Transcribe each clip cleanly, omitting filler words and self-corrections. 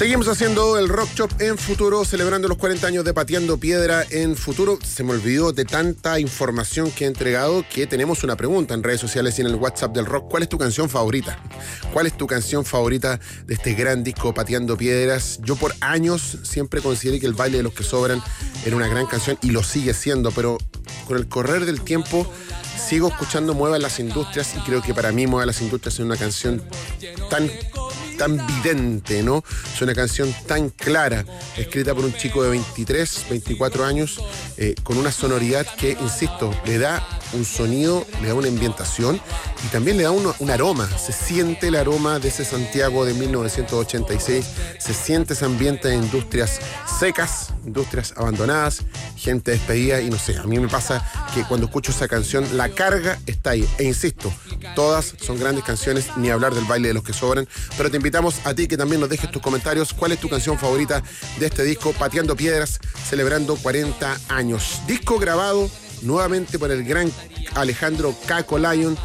Seguimos haciendo el Rock Shop en Futuro, celebrando los 40 años de Pateando Piedra en Futuro. Se me olvidó de tanta información que he entregado que tenemos una pregunta en redes sociales y en el WhatsApp del Rock. ¿Cuál es tu canción favorita? ¿Cuál es tu canción favorita de este gran disco Pateando Piedras? Yo por años siempre consideré que El Baile de los que Sobran era una gran canción y lo sigue siendo, pero con el correr del tiempo sigo escuchando Muevan las Industrias y creo que para mí Muevan las Industrias es una canción tan vidente, ¿no? Es una canción tan clara, escrita por un chico de 23, 24 años, con una sonoridad que, insisto, le da un sonido, le da una ambientación y también le da un aroma. Se siente el aroma de ese Santiago de 1986, se siente ese ambiente de industrias secas, industrias abandonadas, gente despedida y no sé, a mí me pasa que cuando escucho esa canción, la carga está ahí. E insisto, todas son grandes canciones, ni hablar del Baile de los que Sobran, pero te invitamos a ti que también nos dejes tus comentarios. ¿Cuál es tu canción favorita de este disco Pateando Piedras, celebrando 40 años? Disco grabado nuevamente por el gran Alejandro Caco Lion,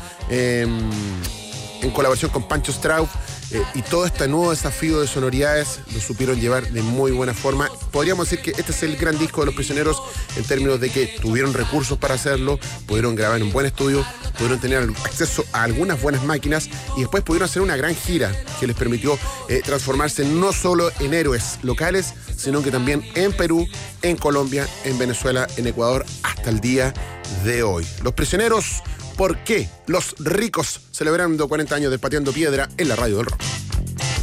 en colaboración con Pancho Strauch, y todo este nuevo desafío de sonoridades lo supieron llevar de muy buena forma. Podríamos decir que este es el gran disco de Los Prisioneros en términos de que tuvieron recursos para hacerlo, pudieron grabar en un buen estudio, pudieron tener acceso a algunas buenas máquinas y después pudieron hacer una gran gira que les permitió transformarse no solo en héroes locales, sino que también en Perú, en Colombia, en Venezuela, en Ecuador, hasta el día de hoy. Los Prisioneros, ¿por qué? Los Ricos, celebrando 40 años de Pateando Piedra en la radio del rock.